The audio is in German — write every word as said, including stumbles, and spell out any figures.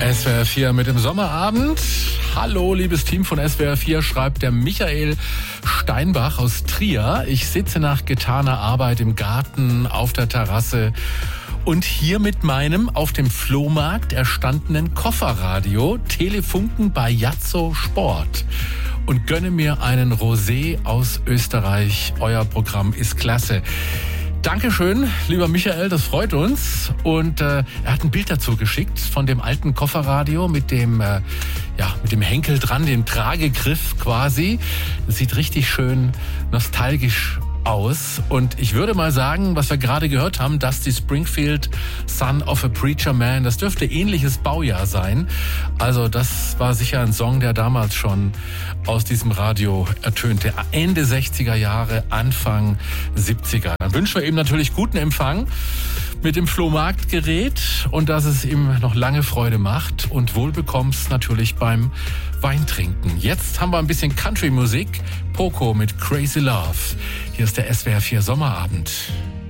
S W R vier mit dem Sommerabend. Hallo, liebes Team von S W R vier, schreibt der Michael Steinbach aus Trier. Ich sitze nach getaner Arbeit im Garten auf der Terrasse und hier mit meinem auf dem Flohmarkt erstandenen Kofferradio Telefunken bei Yazzo Sport und gönne mir einen Rosé aus Österreich. Euer Programm ist klasse. Dankeschön, lieber Michael, das freut uns. Und äh, er hat ein Bild dazu geschickt von dem alten Kofferradio mit dem, äh, ja, mit dem Henkel dran, dem Tragegriff quasi. Das sieht richtig schön nostalgisch aus. Und ich würde mal sagen, was wir gerade gehört haben, Dusty Springfield, Son of a Preacher Man, das dürfte ähnliches Baujahr sein. Also das war sicher ein Song, der damals schon aus diesem Radio ertönte. Ende sechziger Jahre, Anfang siebziger. Dann wünschen wir ihm natürlich guten Empfang mit dem Flohmarktgerät und dass es ihm noch lange Freude macht und Wohlbekommst natürlich beim Weintrinken. Jetzt haben wir ein bisschen Country-Musik. Poco mit Crazy Love. Hier ist der S W R vier Sommerabend.